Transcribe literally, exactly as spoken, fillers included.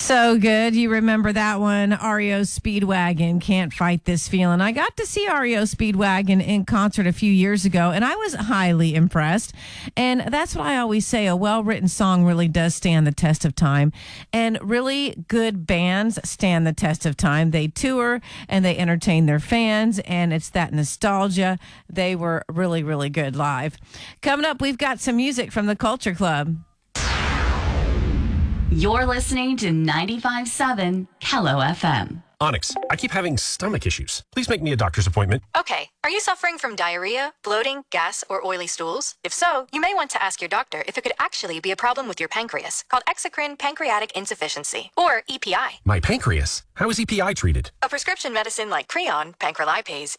So good. You remember that one, R E O Speedwagon, Can't Fight This Feeling. I got to see R E O Speedwagon in concert a few years ago, and I was highly impressed. And that's what I always say. A well-written song really does stand the test of time. And really good bands stand the test of time. They tour and they entertain their fans, and it's that nostalgia. They were really, really good live. Coming up, we've got some music from the Culture Club. You're listening to ninety-five point seven Kello F M. Onyx, I keep having stomach issues. Please make me a doctor's appointment. Okay, are you suffering from diarrhea, bloating, gas, or oily stools? If so, you may want to ask your doctor if it could actually be a problem with your pancreas, called exocrine pancreatic insufficiency, or E P I. My pancreas? How is E P I treated? A prescription medicine like Creon, pancrelipase,